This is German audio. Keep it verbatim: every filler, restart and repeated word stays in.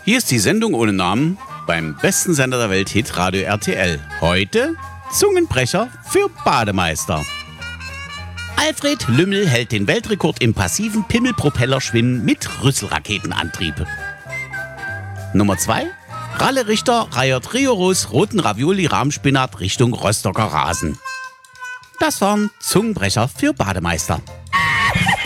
Hier ist die Sendung ohne Namen beim besten Sender der Welt, Hitradio R T L. Heute Zungenbrecher für Bademeister. Alfred Lümmel hält den Weltrekord im passiven Pimmelpropellerschwimmen mit Rüsselraketenantrieb. Nummer zwei. Ralle Richter reiert rigoros roten Ravioli-Rahmspinat Richtung Rostocker Rasen. Das waren Zungenbrecher für Bademeister.